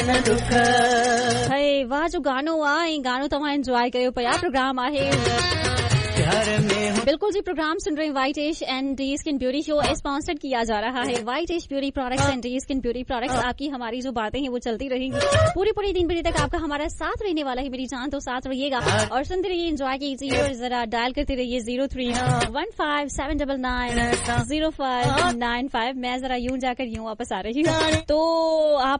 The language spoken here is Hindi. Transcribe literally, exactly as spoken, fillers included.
हे वाह जो गानो आहे गानो तव्हां एंजॉय कयो पिया प्रोग्राम आहे बिल्कुल जी प्रोग्राम सुन रहे हैं white ash and D skin beauty show sponsored किया जा रहा है white ash beauty products and D skin beauty products. आपकी हमारी जो बातें हैं वो चलती रहेंगी पूरी पूरी दिन बजे तक आपका हमारा साथ रहने वाला है मेरी जान, तो साथ रहिएगा और सुनते रहिए एंजॉय कीजिए और जरा डायल करते रहिए zero three one five seven double nine zero five nine five. मैं जरा यूं जाकर यूं वापस आ रही हूँ तो आप